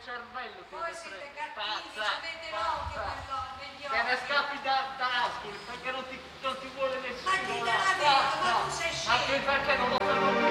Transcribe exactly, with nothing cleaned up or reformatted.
cervello ti Voi deve siete prendere. cattivi, Pazza, avete l'occhio pazza. per lo- negli Te ne occhi. scappi da, da Ascoli perché non ti, non ti vuole nessuno. Ma dite là. la verità, ma Pazza. tu sei Ma tu scemo. perché non